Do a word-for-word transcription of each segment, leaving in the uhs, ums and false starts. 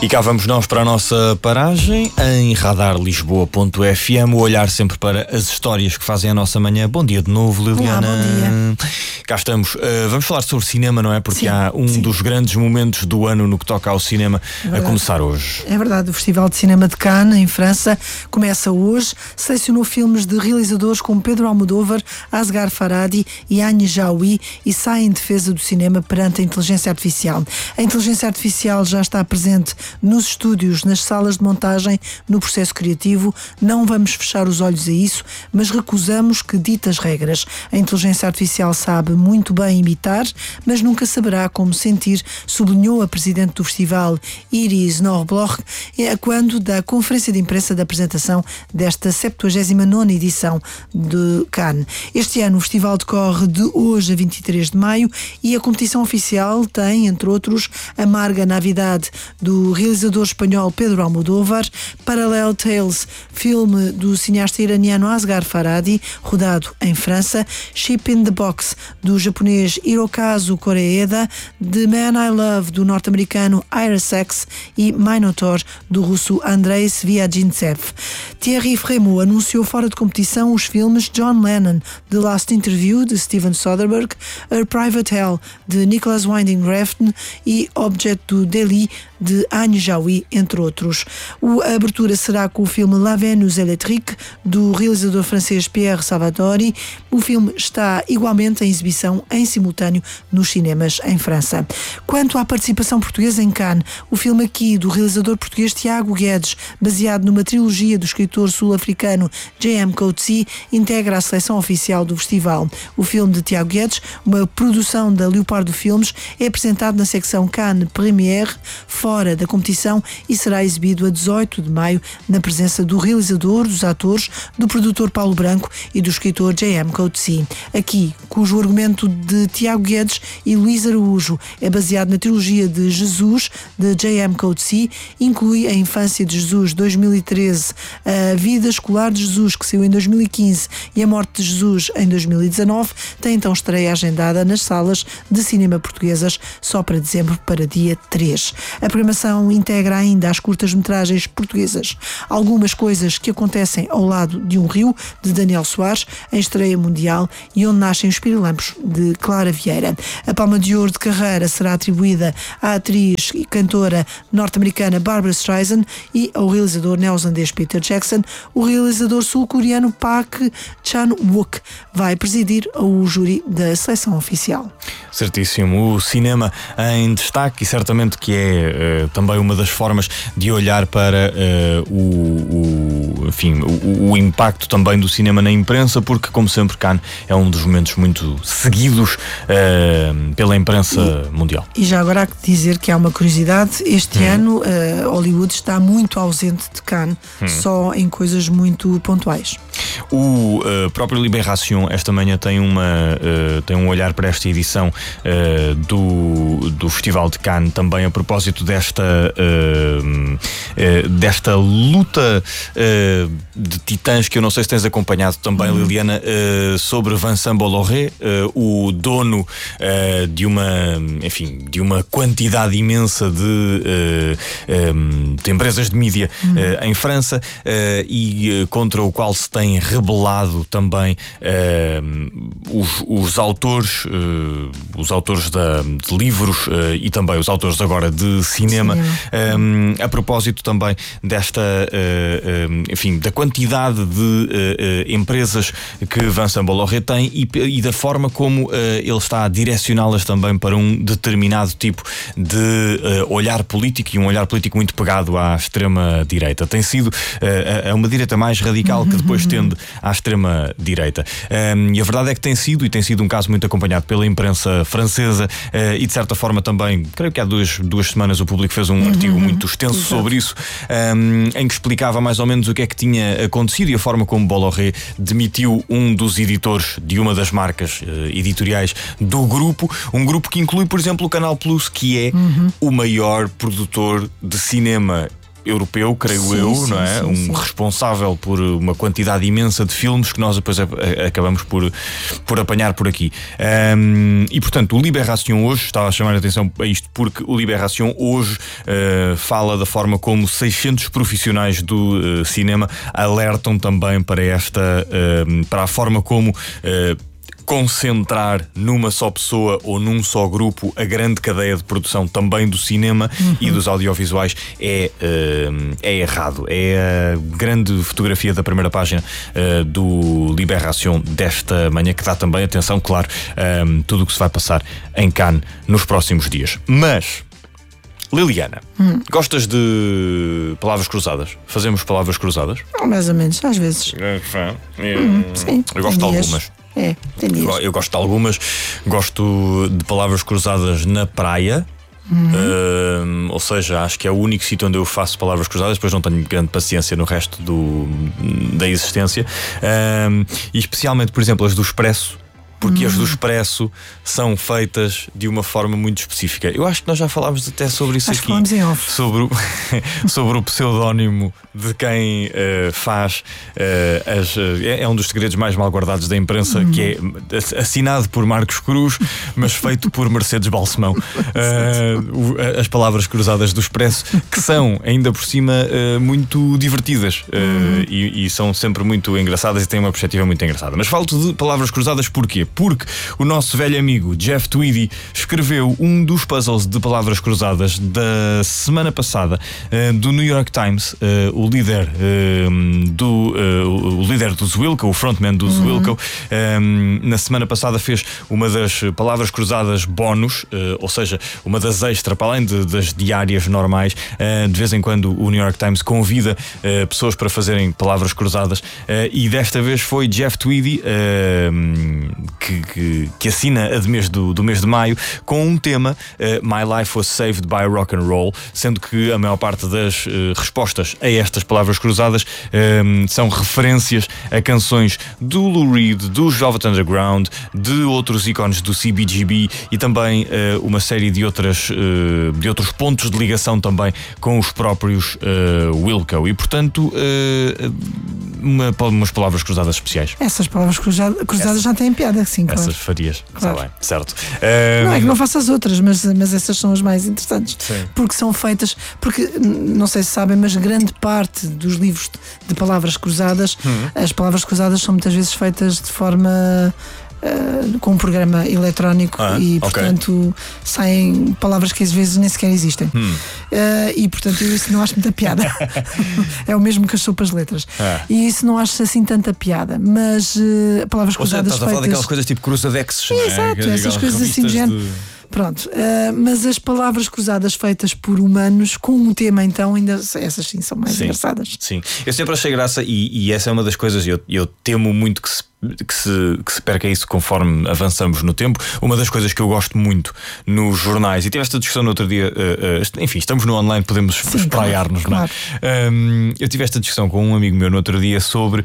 E cá vamos nós para a nossa paragem em radar lisboa ponto f m, o olhar sempre para as histórias que fazem a nossa manhã. Bom dia de novo, Liliana. Olá, bom dia. Cá estamos. Uh, vamos falar sobre cinema, não é? Porque sim, há um sim. dos grandes momentos do ano no que toca ao cinema É a começar hoje. É verdade, o Festival de Cinema de Cannes, em França, começa hoje. Selecionou filmes de realizadores como Pedro Almodóvar, Asghar Farhadi e Anya Jaoui e sai em defesa do cinema perante a inteligência artificial. A inteligência artificial já está presente nos estúdios, nas salas de montagem, no processo criativo. Não vamos fechar os olhos a isso, mas recusamos que dite as regras. A inteligência artificial sabe muito bem imitar, mas nunca saberá como sentir, sublinhou a presidente do festival, Iris Norbloch, quando da conferência de imprensa da apresentação desta septuagésima nona edição de Cannes. Este ano o festival decorre de hoje a vinte e três de maio e a competição oficial tem, entre outros, Amarga Navidade, do realizador espanhol Pedro Almodóvar, Parallel Tales, filme do cineasta iraniano Asghar Farhadi, rodado em França, Ship in the Box, do japonês Hirokazu Koreeda, The Man I Love, do norte-americano Ira Sachs e Minotaur, do russo Andrei Sviajintsev. Thierry Frémaux anunciou fora de competição os filmes John Lennon, The Last Interview, de Steven Soderbergh, A Private Hell, de Nicholas Winding Refn e Objet du Délit, de Anya Jaoui, entre outros. A abertura será com o filme La Vénus Électrique, do realizador francês Pierre Salvadori. O filme está igualmente em exibição em simultâneo nos cinemas em França. Quanto à participação portuguesa em Cannes, o filme aqui do realizador português Tiago Guedes, baseado numa trilogia do escritor sul-africano J M Coetzee, integra a seleção oficial do festival. O filme de Tiago Guedes, uma produção da Leopardo Filmes, é apresentado na secção Cannes Premiere, fora da competição, e será exibido a dezoito de maio na presença do realizador, dos atores, do produtor Paulo Branco e do escritor J M Coetzee. Aqui, cujo argumento de Tiago Guedes e Luís Araújo é baseado na trilogia de Jesus, de J M Coetzee, inclui a infância de Jesus, dois mil e treze, a vida escolar de Jesus, que saiu em dois mil e quinze, e a morte de Jesus, em dois mil e dezanove, tem então estreia agendada nas salas de cinema portuguesas só para dezembro, para dia três. A programação integra ainda as curtas-metragens portuguesas Algumas Coisas que Acontecem ao Lado de um Rio, de Daniel Soares, em estreia mundial, e Onde Nascem os Pirilampos, de Clara Vieira. A Palma de Ouro de Carreira será atribuída à atriz e cantora norte-americana Barbra Streisand e ao realizador neozelandês Peter Jackson. O realizador sul-coreano Park Chan-wook vai presidir o júri da seleção oficial. Certíssimo. O cinema em destaque, e certamente que é uh, também uma das formas de olhar para uh, o, o, enfim, o, o impacto também do cinema na imprensa, porque, como sempre, Cannes é um dos momentos muito seguidos uh, pela imprensa e, mundial. E já agora há que dizer que há uma curiosidade: este hum. ano uh, Hollywood está muito ausente de Cannes, hum. só em coisas muito pontuais. O uh, próprio Libération esta manhã tem, uma, uh, tem um olhar para esta edição uh, do, do Festival de Cannes, também a propósito desta, uh, uh, desta luta uh, de titãs, que eu não sei se tens acompanhado também, uhum. Liliana, uh, sobre Vincent Bolloré, uh, o dono uh, de uma, enfim, de uma quantidade imensa de, uh, um, de empresas de mídia uhum. uh, em França, uh, e uh, contra o qual se tem rebelado também uh, os, os autores, uh, os autores da, de livros uh, e também os autores agora de cinema, cinema. Um, a propósito também desta, uh, um, enfim, da quantidade de uh, uh, empresas que Vincent Bolloré tem e, e da forma como uh, ele está a direcioná-las também para um determinado tipo de uh, olhar político, e um olhar político muito pegado à extrema-direita. Tem sido uh, a uma direita mais radical que depois tende à extrema-direita. Um, e a verdade é que tem sido, e tem sido um caso muito acompanhado pela imprensa francesa, uh, e de certa forma também, creio que há duas, duas semanas o Público fez um uhum. artigo muito extenso Exato. sobre isso, um, em que explicava mais ou menos o que é que tinha acontecido e a forma como Bolloré demitiu um dos editores de uma das marcas uh, editoriais do grupo, um grupo que inclui, por exemplo, o Canal Plus, que é uhum. o maior produtor de cinema europeu, creio sim, eu, sim, não é? Sim, um sim. responsável por uma quantidade imensa de filmes que nós depois a, a, acabamos por, por apanhar por aqui. Um, e portanto, o Libération hoje, estava a chamar a atenção a isto porque o Libération hoje uh, fala da forma como seiscentos profissionais do uh, cinema alertam também para esta, uh, para a forma como uh, concentrar numa só pessoa ou num só grupo a grande cadeia de produção também do cinema uhum. e dos audiovisuais é, uh, é errado. É a grande fotografia da primeira página uh, do Libération desta manhã, que dá também atenção, claro, um, tudo o que se vai passar em Cannes nos próximos dias. Mas, Liliana, hum. gostas de palavras cruzadas? Fazemos palavras cruzadas? Mais ou menos, às vezes. É, é, hum, sim, eu gosto de algumas. É, eu, eu gosto de algumas. Gosto de palavras cruzadas na praia. Uhum. Uh, ou seja, acho que é o único sítio onde eu faço palavras cruzadas. Depois não tenho grande paciência no resto do, da existência. Uh, e especialmente, por exemplo, as do Expresso. Porque hum. as do Expresso são feitas de uma forma muito específica. Eu acho que nós já falámos até sobre isso acho aqui. Falamos em off. Sobre o, sobre o pseudónimo de quem uh, faz uh, as, uh, é, é um dos segredos mais mal guardados da imprensa, hum. que é assinado por Marcos Cruz, mas feito por Mercedes Balsemão. Uh, as palavras cruzadas do Expresso, que são, ainda por cima, uh, muito divertidas uh, hum. e, e são sempre muito engraçadas e têm uma perspectiva muito engraçada. Mas falo de palavras cruzadas porquê? Porque o nosso velho amigo Jeff Tweedy escreveu um dos puzzles de palavras cruzadas da semana passada uh, do New York Times. Uh, o líder uh, do uh, o líder dos Wilco, o frontman dos uhum. Wilco, um, na semana passada fez uma das palavras cruzadas bónus, uh, ou seja, uma das extra, para além de, das diárias normais. Uh, de vez em quando o New York Times convida uh, pessoas para fazerem palavras cruzadas, uh, e desta vez foi Jeff Tweedy, uh, Que, que, que assina a de mês do, do mês de maio, com um tema, uh, My Life Was Saved by Rock and Roll, sendo que a maior parte das uh, respostas a estas palavras cruzadas um, são referências a canções do Lou Reed, do Velvet Underground, de outros ícones do C B G B e também uh, uma série de, outras, uh, de outros pontos de ligação também com os próprios uh, Wilco. E portanto, uh, uma, umas palavras cruzadas especiais. Essas palavras cruzadas, cruzadas Essa. já têm piada. Sim, claro. Essas farias, claro. Está bem, certo. Um... Não é que não faço as outras, mas, mas essas são as mais interessantes. Sim. Porque são feitas, porque não sei se sabem, mas grande parte dos livros de palavras cruzadas, hum. as palavras cruzadas são muitas vezes feitas de forma Uh, com um programa eletrónico ah, e portanto okay. saem palavras que às vezes nem sequer existem. Hum. Uh, e portanto eu isso não acho muita piada. É o mesmo que as sopas letras. Ah. E isso não acho assim tanta piada. Mas uh, palavras Ou seja, cruzadas estás feitas. a falar daquelas coisas tipo cruzadexes, é, não é? Exato, que, essas coisas assim de género. De... Pronto, uh, mas as palavras cruzadas feitas por humanos com um tema, então, ainda essas sim são mais sim, engraçadas. Sim, eu sempre achei graça e, e essa é uma das coisas, eu, eu temo muito que se Que se, que se perca isso conforme avançamos no tempo. Uma das coisas que eu gosto muito nos jornais, e tive esta discussão no outro dia, uh, uh, enfim, estamos no online, podemos espraiar-nos, claro, não é? Claro. Um, eu tive esta discussão com um amigo meu no outro dia sobre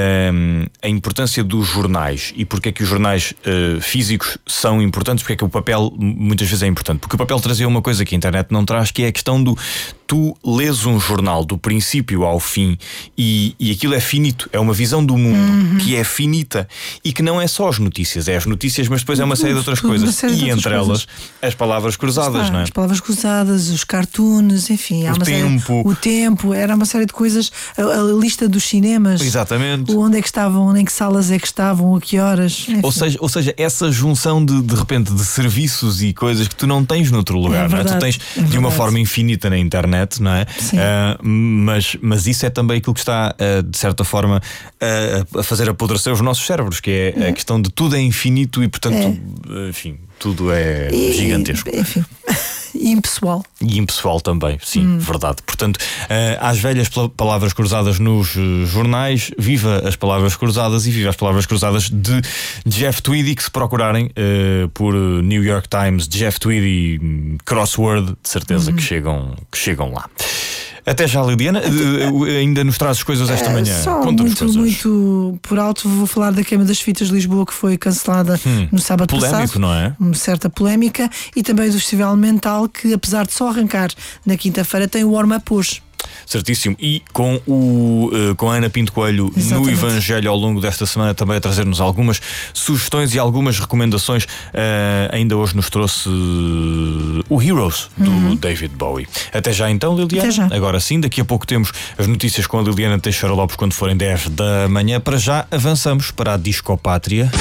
um, a importância dos jornais e porque é que os jornais uh, físicos são importantes, porque é que o papel muitas vezes é importante. Porque o papel trazia uma coisa que a internet não traz, que é a questão do tu lês um jornal do princípio ao fim e, e aquilo é finito, é uma visão do mundo uhum. que é finita e que não é só as notícias, é as notícias, mas depois é uma série de outras coisas e entre elas as palavras cruzadas, Está, não é? As palavras cruzadas, os cartoons, enfim, há o uma tempo, série, o tempo, era uma série de coisas, a, a lista dos cinemas, exatamente, onde é que estavam, em que salas é que estavam, a que horas, enfim. ou seja, ou seja, essa junção de de repente de serviços e coisas que tu não tens noutro lugar, é verdade, não é? Tu tens é de uma forma infinita na internet, não é? Uh, mas, mas isso é também aquilo que está, uh, de certa forma, uh, a fazer apodrecer os nossos cérebros, que é, é a questão de tudo é infinito e, portanto, é. enfim, tudo é e, gigantesco. Enfim. E impessoal. E impessoal também, sim, hum. verdade. Portanto, uh, às velhas palavras cruzadas nos uh, jornais, viva as palavras cruzadas e viva as palavras cruzadas de Jeff Tweedy, que se procurarem uh, por New York Times, Jeff Tweedy Crossword, de certeza hum. que, chegam, que chegam lá. Até já, Liliana. Até... Ainda nos trazes coisas esta manhã. É, só muito, coisas. muito por alto, vou falar da queima das fitas de Lisboa, que foi cancelada hum, no sábado polémico, passado. Não é? Uma certa polémica. E também do Festival Mental, que apesar de só arrancar na quinta-feira, tem o warm-up hoje. Certíssimo. E com, o, uh, com a Ana Pinto Coelho Exatamente. No Evangelho ao longo desta semana também a trazer-nos algumas sugestões e algumas recomendações. Uh, ainda hoje nos trouxe uh, o Heroes do uhum. David Bowie. Até já então, Liliana. Até já. Agora sim, daqui a pouco temos as notícias com a Liliana Teixeira Lopes quando forem dez da manhã. Para já avançamos para a Discopátria.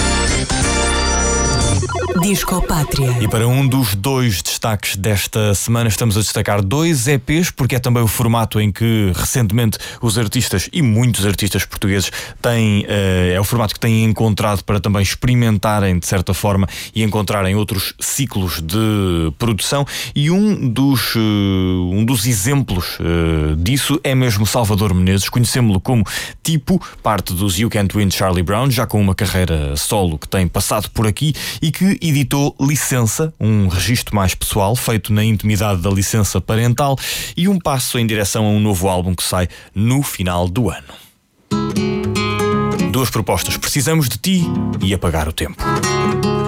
Discopátria. E para um dos dois destaques desta semana estamos a destacar dois E Pês, porque é também o formato em que recentemente os artistas e muitos artistas portugueses têm, uh, é o formato que têm encontrado para também experimentarem de certa forma e encontrarem outros ciclos de produção, e um dos, uh, um dos exemplos uh, disso é mesmo Salvador Menezes. Conhecemos-lo como Tipo, parte dos You Can't Win Charlie Brown, já com uma carreira solo que tem passado por aqui e que editou Licença, um registro mais pessoal feito na intimidade da licença parental, e um passo em direção a um novo álbum que sai no final do ano. Duas propostas: Precisamos de Ti e Apagar o Tempo.